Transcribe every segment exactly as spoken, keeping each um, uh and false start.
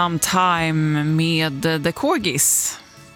Time med The Corgis.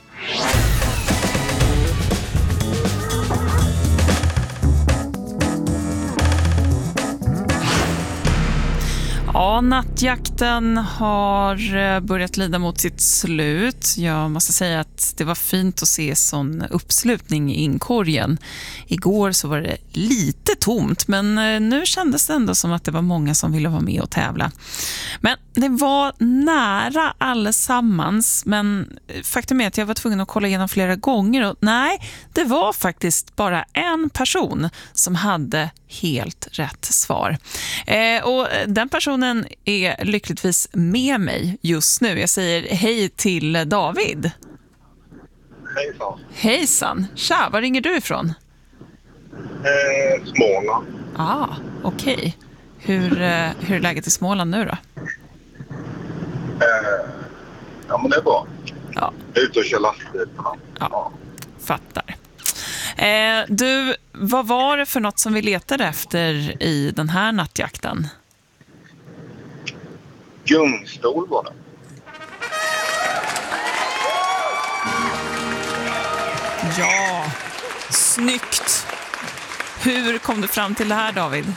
Ja, nattjakten har börjat lida mot sitt slut. Jag måste säga att det var fint att se sån uppslutning i inkorgen. Igår så var det lite tomt, men nu kändes det ändå som att det var många som ville vara med och tävla. Men det var nära allesammans, men faktum är att jag var tvungen att kolla igenom flera gånger och nej, det var faktiskt bara en person som hade helt rätt svar. Eh, och den personen är lyckligtvis med mig just nu. Jag säger hej till David. Hejsan. Hejsan. Tja, var ringer du ifrån? Eh, Småland. Ah, okej. Okay. Hur, eh, hur är läget i Småland nu då? Eh, ja, men det är bra. Ja. Jag är ute och kör lastbil. Ja. Ja, fattar. Eh, du, vad var det för något som vi letade efter i den här nattjakten? Gungstol var det. Ja, snyggt. Hur kom du fram till det här, David?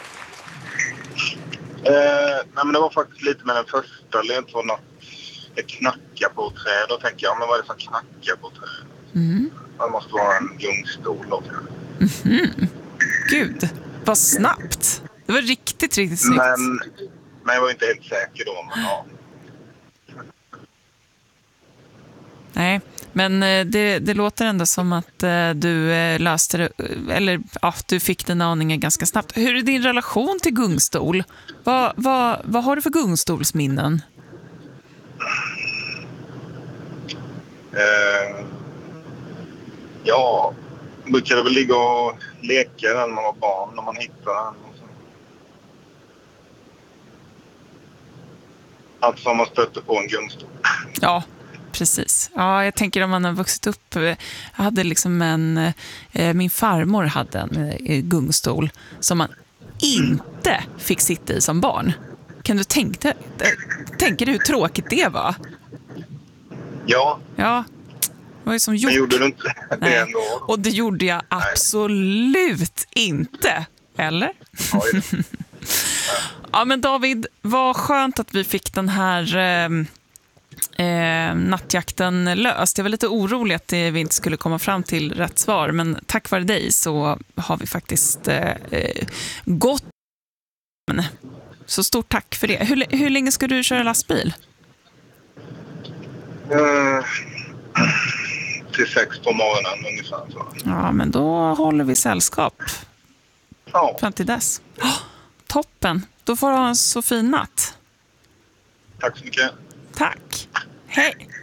Eh, nej, men det var faktiskt lite med den första ledtråden att det knackar på träd. Då tänker jag, men vad är det som knackar på träd? Mm. Det måste vara en gungstol då. Mm-hmm. Gud, vad snabbt. Det var riktigt, riktigt snyggt. Men, men jag var inte helt säker då. Men, ja. Nej, men det, det låter ändå som att du löste det, eller ja, du fick den aningen ganska snabbt. Hur är din relation till gungstol? Vad, vad, vad har du för gungstolsminnen? Eh, ja, brukade väl ligga och leka när man var barn, när man hittade den. Allt som man stötte på en gungstol. Ja, precis. Ja, jag tänker om man har vuxit upp. Jag hade liksom en, min farmor hade en gungstol som man inte fick sitta i som barn. Kan du tänka, tänka dig hur tråkigt det var? Ja. Ja, det var ju som gjort. Men gjorde du inte det Nej. ändå? Och det gjorde jag absolut inte. Eller? Ja, ja, men David, vad skönt att vi fick den här eh, eh, nattjakten löst. Jag var lite orolig att vi inte skulle komma fram till rätt svar, men tack vare dig så har vi faktiskt eh, gått. Så stort tack för det. Hur, hur länge ska du köra lastbil? Uh, till sex på morgonen ungefär. Så. Ja, men då håller vi sällskap. Ja. Fram till dess. Oh, toppen. Då får du ha en så fin natt. Tack så mycket. Tack. Hej.